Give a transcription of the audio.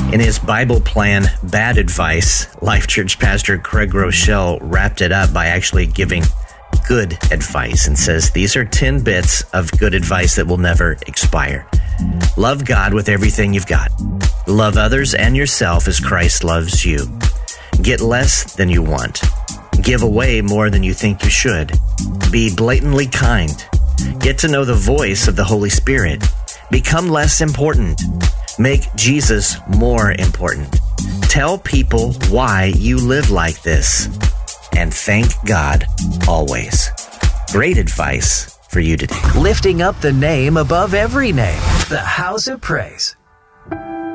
In his Bible Plan Bad Advice, Life Church pastor Craig Rochelle wrapped it up by actually giving good advice and says, these are 10 bits of good advice that will never expire. Love God with everything you've got. Love others and yourself as Christ loves you. Get less than you want. Give away more than you think you should. Be blatantly kind. Get to know the voice of the Holy Spirit. Become less important. Make Jesus more important. Tell people why you live like this. And thank God always. Great advice for you today. Lifting up the name above every name. The House of Praise.